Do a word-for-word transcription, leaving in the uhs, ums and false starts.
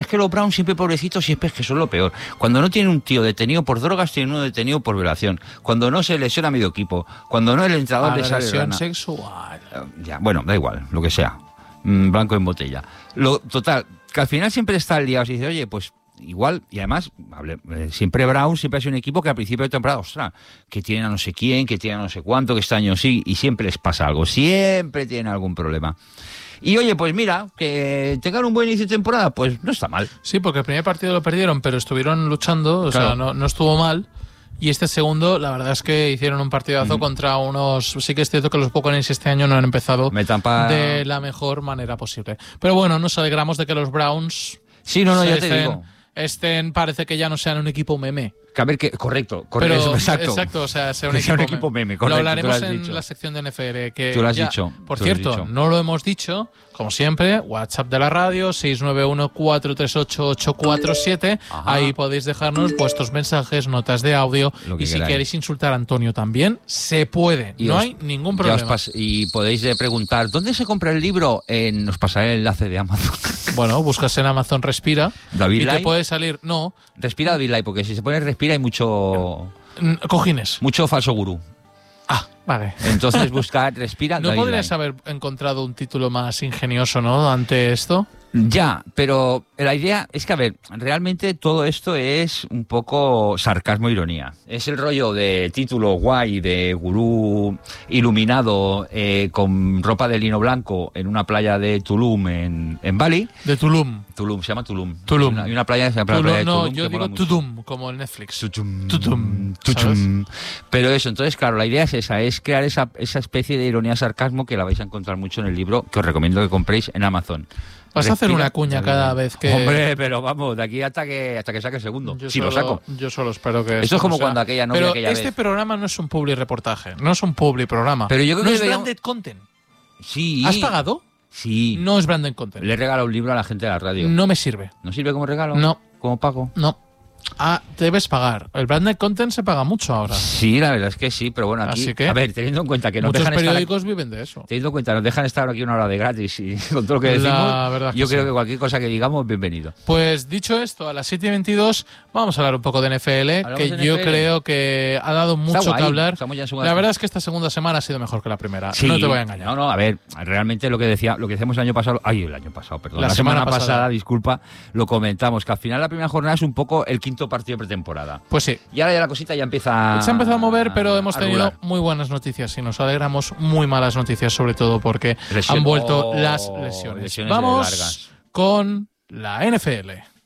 que los Browns siempre pobrecitos, siempre es que son lo peor. Cuando no tienen un tío detenido por drogas, tienen uno detenido por violación. Cuando no se lesiona medio equipo. Cuando no el entrenador le sale Agresión rana. sexual. Uh, ya, bueno, da igual, lo que sea. Mm, blanco en botella. Lo total, que al final siempre está el liado y dice, oye, pues igual, y además, hable, eh, siempre Brown siempre ha sido un equipo que al principio de temporada, ostras, que tienen a no sé quién, que tienen a no sé cuánto, que este año sí, y siempre les pasa algo, siempre tienen algún problema. Y oye, pues mira, que tengan un buen inicio de temporada, pues no está mal. Sí, porque el primer partido lo perdieron, pero estuvieron luchando, o Claro. sea, no, no estuvo mal. Y este segundo, la verdad es que hicieron un partidazo Mm. contra unos... Sí que es cierto que los Buccaneers este año no han empezado Metan pa- de la mejor manera posible. Pero bueno, nos alegramos de que los Browns... Sí, no, no, ya te estén, digo. estén, parece que ya no sean un equipo meme. Que a ver, que, correcto, correcto, Pero, eso, exacto. exacto, o sea, sea un, Que equipo, sea un equipo meme, correcto, Lo tú hablaremos lo has en dicho. la sección de N F L. Que Tú lo has ya, dicho, Por tú lo has cierto, dicho. no lo hemos dicho, como siempre, WhatsApp de la radio, seis nueve uno, cuatro tres ocho, ocho cuatro siete. Ajá. Ahí podéis dejarnos vuestros mensajes, notas de audio. Lo que Y si queráis. queréis insultar a Antonio también, se puede. Y no os- hay ningún ya os problema. pas- y podéis eh, preguntar, ¿dónde se compra el libro? En, os pasaré el enlace de Amazon. Bueno, buscas en Amazon Respira David y te Light. puede salir... No, Respira David Light, porque si se pone respira hay mucho, n- cojines. mucho falso gurú. Ah, vale. Entonces buscar respira ¿No David podrías Light. haber encontrado un título más ingenioso, no, ante esto? Ya, pero la idea es que, a ver, realmente todo esto es un poco sarcasmo e ironía. Es el rollo de título guay, de gurú iluminado eh, con ropa de lino blanco en una playa de Tulum, en, en Bali. De Tulum. Tulum, se llama Tulum. Tulum. Hay una, hay una playa que se llama Tulum, playa de no, Tulum. yo que mola digo mucho. Tudum, como el Netflix. Tuchum, Tutum, tuchum. Pero eso, entonces, claro, la idea es esa, es crear esa, esa especie de ironía sarcasmo que la vais a encontrar mucho en el libro, que os recomiendo que compréis en Amazon. Vas a hacer Respira, una cuña David cada Light. vez que... Hombre, pero vamos, de aquí hasta que hasta que saque el segundo. Yo si solo, lo saco. Yo solo espero que... Esto es como no sea- cuando aquella novia Pero aquella este vez. programa no es un publi reportaje, no es un publi programa. Pero yo creo no que es deberíamos- branded content. Sí. ¿Has pagado? Sí. No es branded content. Le he regalado un libro a la gente de la radio. No me sirve. ¿No sirve como regalo? No. ¿Como pago? No. Ah, debes pagar. El branded content se paga mucho ahora. Sí, la verdad es que sí, pero bueno, aquí... Así que- A ver, teniendo en cuenta que nos Muchos dejan estar aquí, periódicos viven de eso. teniendo en cuenta nos dejan estar aquí una hora de gratis y con todo lo que decimos, La verdad yo que creo sí. que cualquier cosa que digamos, bienvenido. Pues dicho esto, a las siete y veintidós vamos a hablar un poco de N F L, Hablamos que de yo N F L. creo que ha dado mucho guay, que hablar. estamos ya en segunda La verdad semana. es que esta segunda semana ha sido mejor que la primera. Sí. No te voy a engañar. No, no, a ver, realmente lo que decía, lo que decíamos el año pasado, ay, el año pasado, perdón, La la, semana, semana pasada, pasada. disculpa, lo comentamos, que al final la primera jornada es un poco el quinto partido de pretemporada. Pues sí. Y ahora ya la cosita ya empieza Se ha empezado a mover, pero hemos a tenido rular. muy buenas noticias y nos alegramos. Muy malas noticias, sobre todo porque Lesión- han vuelto oh, las lesiones. lesiones Vamos largas. con la N F L.